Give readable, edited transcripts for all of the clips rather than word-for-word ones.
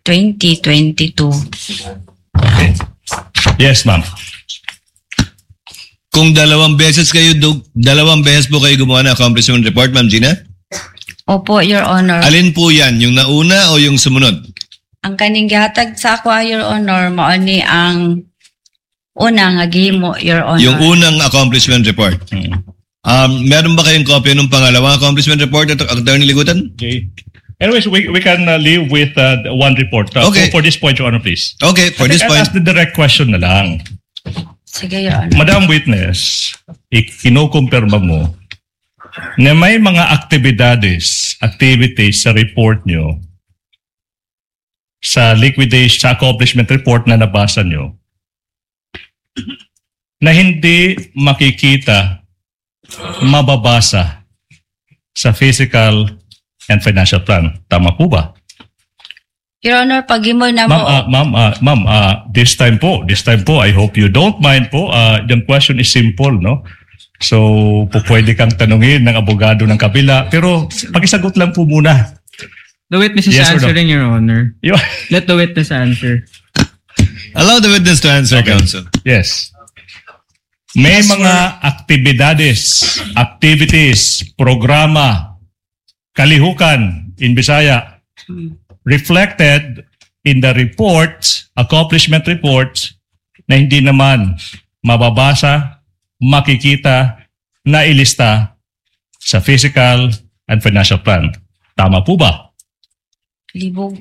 2022. Okay. Yes, ma'am. Kung dalawang beses po kayo gumawa ng accomplishment report, Ma'am Gina? Opo, Your Honor. Alin po yan? Yung nauna o yung sumunod? Ang kaning gihatag sa ako, Your Honor, mao ni ang una nga gihimo, Your Honor. Yung unang accomplishment report. Meron ba kayong kopya ng pangalawang accomplishment report at Attorney Ligutan? Okay. Anyways, we can leave with one report. Okay. For this point, Your Honor, please. Okay, for this I'll point. ask the direct question na lang. Sige, Your Honor. Madam Witness, kinukumpirma mo na may mga activities sa report nyo, sa liquidation, sa accomplishment report na nabasa nyo, na hindi makikita, mababasa sa physical and financial plan. Tama po ba? Your Honor, pag-imo na mo... Ma'am, this time po, I hope you don't mind po. Yung question is simple, no? So, pwede kang tanungin ng abogado ng kabila, pero pakisagot lang po muna. The witness is Yes or no? answering, Your Honor. Let the witness answer. Allow the witness to answer, Counsel. Yes. May mga activities, programa, kalihukan in Bisaya reflected in the reports, accomplishment reports, na hindi naman mababasa, makikita, na ilista sa physical and financial plan. Tama po ba? Libog.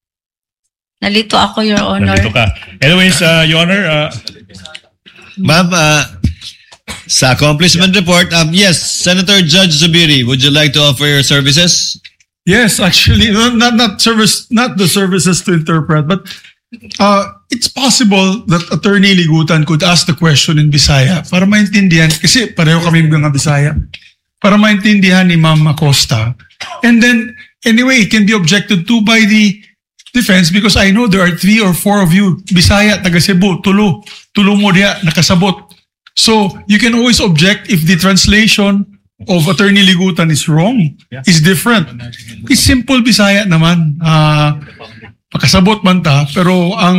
Nalito ako, Your Honor. Nandito ka. Anyways, Your Honor, Ma'am, sa accomplishment report, yes, Senator Judge Zubiri, would you like to offer your services? Yes, actually, not the services to interpret, but it's possible that Attorney Ligutan could ask the question in Bisaya para maintindihan, kasi pareho kami mga Bisaya, para maintindihan ni Ma'am Acosta. And then, anyway, it can be objected to by the defense because I know there are 3 or 4 of you, Bisaya, taga Cebu, tulo mo diya, nakasabot. So, you can always object if the translation of Attorney Ligutan is wrong, is different. It's simple Bisaya naman. Pakasabot man ta, pero ang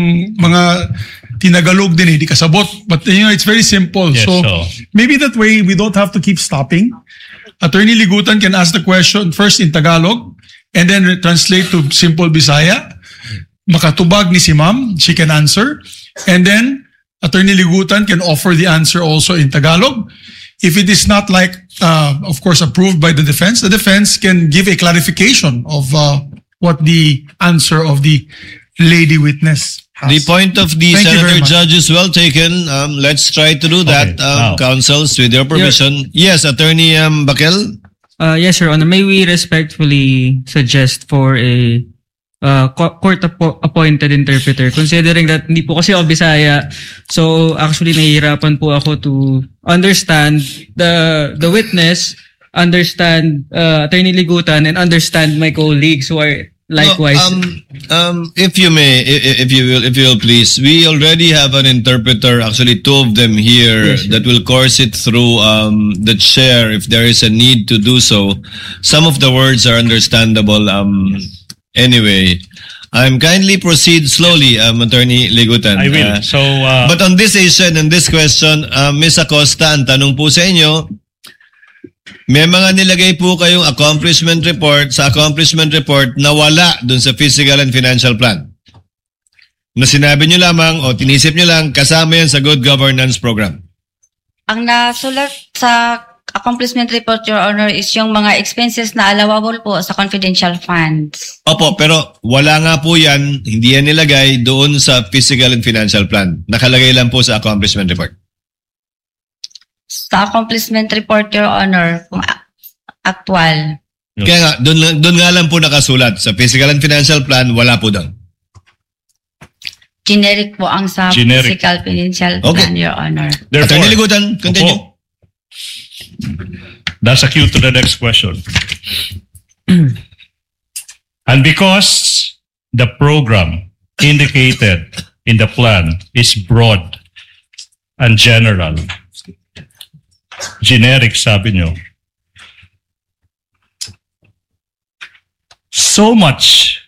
mga tinagalog din di kasabot. But it's very simple. Yes, so, so maybe that way we don't have to keep stopping. Attorney Ligutan can ask the question first in Tagalog and then translate to simple Bisaya. Makatubag ni si Ma'am, she can answer. And then, Attorney Ligutan can offer the answer also in Tagalog. If it is not of course, approved by the defense can give a clarification of what the answer of the lady witness has. The point of the Thank you very Senator much. Judge is well taken. Let's try to do that, now. counsels, with your permission. Yes, Attorney Bakel? Yes, Your Honor. May we respectfully suggest for a court-appointed interpreter, considering that hindi po kasi ako Bisaya. So, actually, nahihirapan po ako to understand the witness, understand Attorney Ligutan, and understand my colleagues who are likewise. If you may, if you will please, we already have an interpreter, actually 2 of them here, Yes, that will course it through the chair if there is a need to do so. Some of the words are understandable. Anyway, kindly proceed slowly, Attorney Ligutan. I will. But on this issue and this question, Ms. Acosta, ang tanong po sa inyo, may mga nilagay po kayong accomplishment report na wala dun sa physical and financial plan. Na sinabi nyo lamang o tinisip nyo lang, kasama yan sa good governance program. Ang nasulat sa accomplishment report, Your Honor, is yung mga expenses na allowable po sa confidential funds. Opo, pero wala nga po yan, hindi yan nilagay doon sa physical and financial plan. Nakalagay lang po sa accomplishment report. Sa accomplishment report, Your Honor, kung actual. Kaya nga, doon nga lang po nakasulat. Sa physical and financial plan, wala po doon. Generic po ang sa Generic. physical financial Okay. plan, Your Honor. Attorney Ligutan, continue. Opo. That's a cue to the next question. And because the program indicated in the plan is broad and general, generic sabi nyo, so much